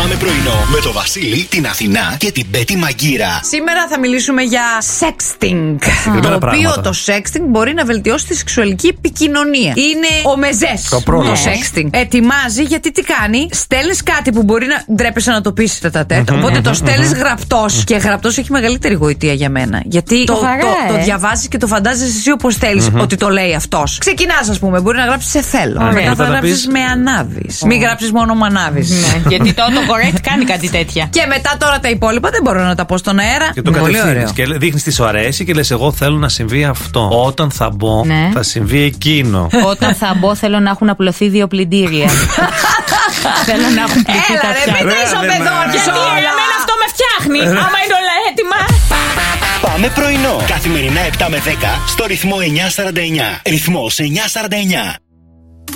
Πάμε πρωινό με το Βασίλη, την Αθηνά και την Πέτη Μαγκύρα. Σήμερα θα μιλήσουμε για sexting. Το οποίο το sexting μπορεί να βελτιώσει τη σεξουαλική επικοινωνία. Είναι ο μεζές το sexting. Ετοιμάζει γιατί τι κάνει. Στέλνεις κάτι που μπορεί να ντρέπεσαι να το πεις τετατέτα. Οπότε το στέλνεις γραπτός. Και γραπτός έχει μεγαλύτερη γοητεία για μένα. Γιατί το διαβάζεις και το φαντάζεσαι εσύ όπως θέλεις ότι το λέει αυτός. Ξεκινάς, ας πούμε, μπορεί να γράψεις σε θέλω. Μετά θα γράψεις με ανάβεις. Μην γράψεις μόνο με ανάβεις. Γιατί το correct κάνει κάτι τέτοια. Και μετά τώρα τα υπόλοιπα δεν μπορώ να τα πω στον αέρα. Και το κατευθύνεις και δείχνεις τι σου αρέσει και λες: εγώ θέλω να συμβεί αυτό. Όταν θα μπω, θα συμβεί εκείνο. Όταν θα μπω, θέλω να έχουν απλωθεί 2 πλυντήρια. Θέλω να έχουν πλυθεί τα πιάτα. Μην τα ισοπεδώνεις όλα. Εμένα αυτό με φτιάχνει. Άμα είναι όλα έτοιμα. Πάμε πρωινό. Καθημερινά 7 με 10 στο ρυθμό 949. Ρυθμός 949.